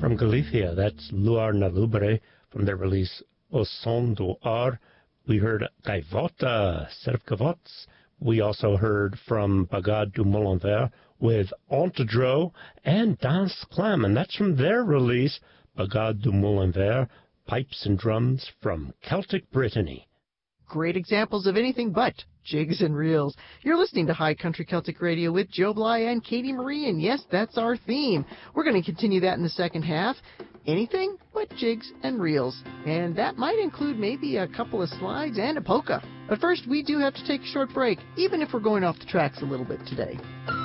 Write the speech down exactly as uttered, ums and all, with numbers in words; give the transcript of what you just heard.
From Galicia, that's Luar na Lubre from their release O Som do Ar. We heard Gaivota, set of Gavots. We also heard from Bagad du Moulin Vert with Antedro and Danse Clam, and that's from their release, Bagad du Moulin Vert, Pipes and Drums from Celtic Brittany. Great examples of anything but jigs and reels. You're listening to High Country Celtic Radio with Joe Bly and Katie Marie, and yes, that's our theme. We're going to continue that in the second half. Anything but jigs and reels. And that might include maybe a couple of slides and a polka. But first, we do have to take a short break, even if we're going off the tracks a little bit today.